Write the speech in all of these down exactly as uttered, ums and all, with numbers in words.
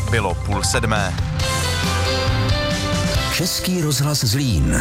Bylo půl sedmé. Český rozhlas Zlín.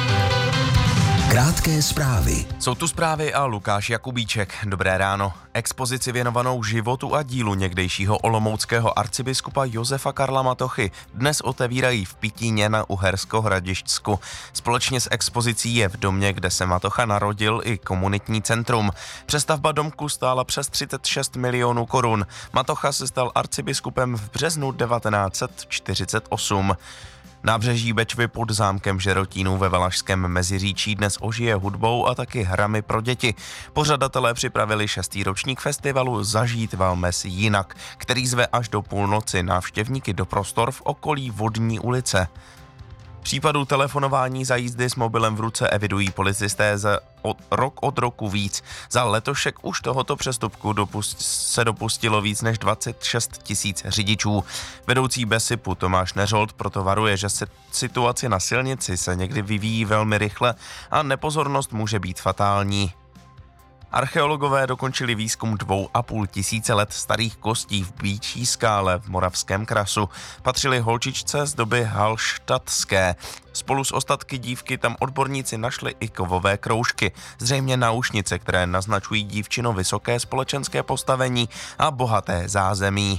Krátké zprávy. Jsou tu zprávy a Lukáš Jakubíček. Dobré ráno. Expozici věnovanou životu a dílu někdejšího olomouckého arcibiskupa Josefa Karla Matochy dnes otevírají v Pitíně na Uhersko-Hradišťsku. Společně s expozicí je v domě, kde se Matocha narodil, i komunitní centrum. Přestavba domku stála přes třicet šest milionů korun. Matocha se stal arcibiskupem v březnu devatenáct set čtyřicet osm. Nábřeží Bečvy pod zámkem Žerotínu ve Valašském Meziříčí dnes ožije hudbou a taky hrami pro děti. Pořadatelé připravili šestý ročník festivalu Zažít Valmes jinak, který zve až do půlnoci návštěvníky do prostor v okolí Vodní ulice. Případů telefonování za jízdy s mobilem v ruce evidují policisté za od, rok od roku víc. Za letošek už tohoto přestupku dopust, se dopustilo víc než dvacet šest tisíc řidičů. Vedoucí BESIPu Tomáš Neřold proto varuje, že se situace na silnici se někdy vyvíjí velmi rychle a nepozornost může být fatální. Archeologové dokončili výzkum dvou a půl tisíce let starých kostí v Býčí skále v Moravském Krasu. Patřily holčičce z doby halštatské. Spolu s ostatky dívky tam odborníci našli i kovové kroužky, zřejmě náušnice, které naznačují dívčino vysoké společenské postavení a bohaté zázemí.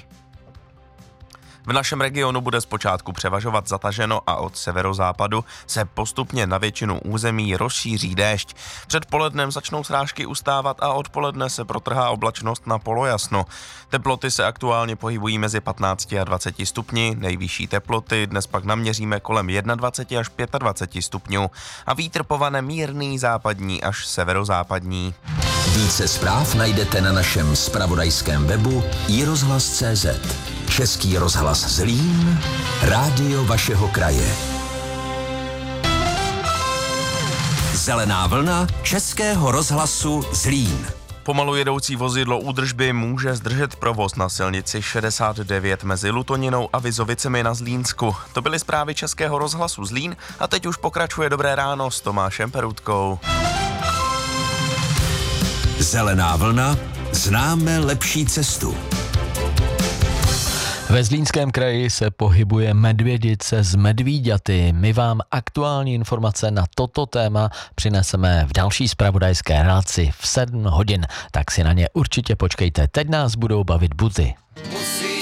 V našem regionu bude zpočátku převažovat zataženo a od severozápadu se postupně na většinu území rozšíří déšť. Před polednem začnou srážky ustávat a odpoledne se protrhá oblačnost na polojasno. Teploty se aktuálně pohybují mezi patnácti a dvaceti stupni, nejvyšší teploty dnes pak naměříme kolem dvacet jedna až dvacet pět stupňů a vítr povane mírný západní až severozápadní. Více zpráv najdete na našem zpravodajském webu i rozhlas tečka cé zet. Český rozhlas Zlín, rádio vašeho kraje. Zelená vlna Českého rozhlasu Zlín. Pomalu jedoucí vozidlo údržby může zdržet provoz na silnici šedesát devět mezi Lutoninou a Vizovicemi na Zlínsku. To byly zprávy Českého rozhlasu Zlín a teď už pokračuje Dobré ráno s Tomášem Perutkou. Zelená vlna, známe lepší cestu. Ve Zlínském kraji se pohybuje medvědice z medvíďaty. My vám aktuální informace na toto téma přineseme v další zpravodajské relaci v sedm hodin, tak si na ně určitě počkejte. Teď nás budou bavit buzy.